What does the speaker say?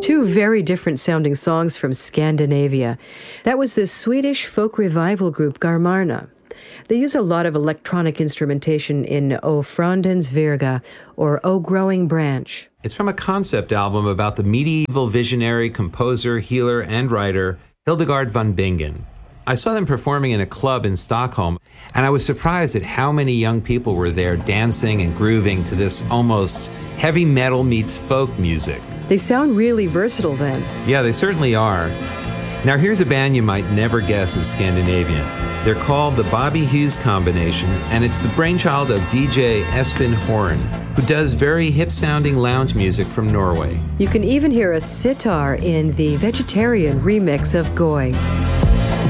Two very different sounding songs from Scandinavia. That was the Swedish folk revival group Garmarna. They use a lot of electronic instrumentation in O Frondens Virga, or O Growing Branch. It's from a concept album about the medieval visionary, composer, healer, and writer Hildegard von Bingen. I saw them performing in a club in Stockholm, and I was surprised at how many young people were there dancing and grooving to this almost heavy metal meets folk music. They sound really versatile then. Yeah, they certainly are. Now here's a band you might never guess is Scandinavian. They're called the Bobby Hughes Combination, and it's the brainchild of DJ Espen Horn, who does very hip-sounding lounge music from Norway. You can even hear a sitar in the Vegetarian remix of Goy.